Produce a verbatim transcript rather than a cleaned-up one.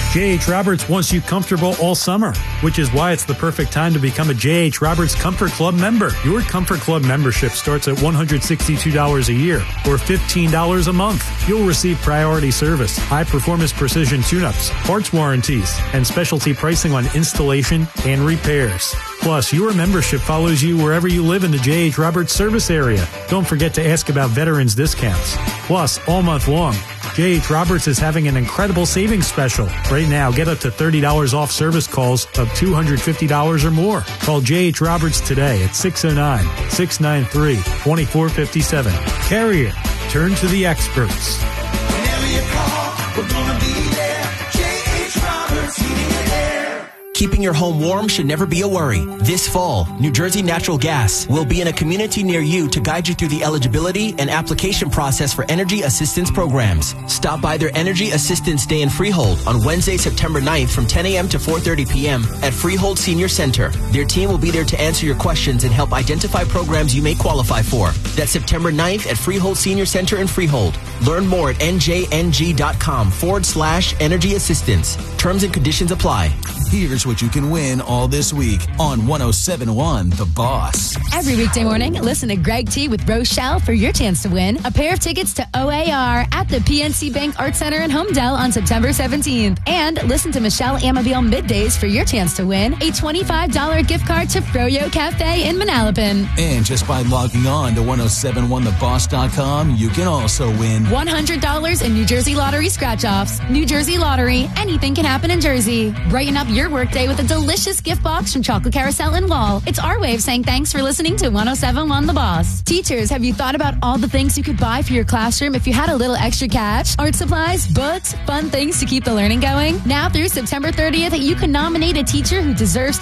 J H. Roberts wants you comfortable all summer, which is why it's the perfect time to become a J H. Roberts Comfort Club member. Your Comfort Club membership starts at one hundred sixty-two dollars a year or fifteen dollars a month. You'll receive priority service, high-performance precision tune-ups, parts warranties, and specialty pricing on installation and repairs. Plus, your membership follows you wherever you live in the J H. Roberts service area. Don't forget to ask about veterans discounts. Plus, all month long, J H. Roberts is having an incredible savings special. Right now, get up to thirty dollars off service calls of two hundred fifty dollars or more. Call J H. Roberts today at six oh nine, six nine three, two four five seven. Carrier, turn to the experts. Whenever you call, we're gonna be there. J H. Roberts Heating and Air. Keeping your home warm should never be a worry. This fall, New Jersey Natural Gas will be in a community near you to guide you through the eligibility and application process for energy assistance programs. Stop by their Energy Assistance Day in Freehold on Wednesday, September ninth from ten a.m. to four thirty p.m. at Freehold Senior Center. Their team will be there to answer your questions and help identify programs you may qualify for. That's September ninth at Freehold Senior Center in Freehold. Learn more at njng.com forward slash energy assistance. Terms and conditions apply. Here's what you can win all this week on one oh seven point one The Boss. Every weekday morning, listen to Greg T with Rochelle for your chance to win a pair of tickets to O A R at the P N C Bank Art Center in Homedale on September seventeenth. And listen to Michelle Amabile middays for your chance to win a twenty-five dollars gift card to Froyo Cafe in Manalapan. And just by logging on to ten seventy-one the boss dot com, you can also win one hundred dollars in New Jersey Lottery scratch-offs. New Jersey Lottery, anything can happen in Jersey. Brighten up your workday with a delicious gift box from Chocolate Carousel and Wall. It's our way of saying thanks for listening to ten seventy-one The Boss. Teachers, have you thought about all the things you could buy for your classroom if you had a little extra cash? Art supplies, books, fun things to keep the learning going? Now through September thirtieth, you can nominate a teacher who deserves